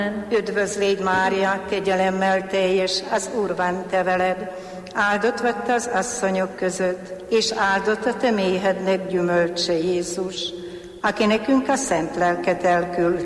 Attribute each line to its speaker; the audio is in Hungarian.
Speaker 1: Üdvözlégy Mária, kegyelemmel teljes, az Úr van te veled. Áldott vagy te az asszonyok között, és áldott a te méhednek gyümölcse Jézus, aki nekünk a szent lelket elküldte.